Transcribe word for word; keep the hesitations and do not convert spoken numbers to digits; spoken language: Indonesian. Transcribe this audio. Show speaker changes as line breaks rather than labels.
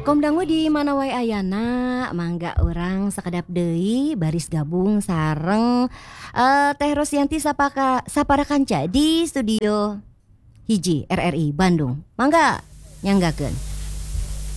Komdangu di mana wae ayana, mangga orang sakadap deui baris gabung sareng uh, Teh Rosyanti Sapaka Saparakanca di studio hiji R R I Bandung. Mangga nyanggakeun.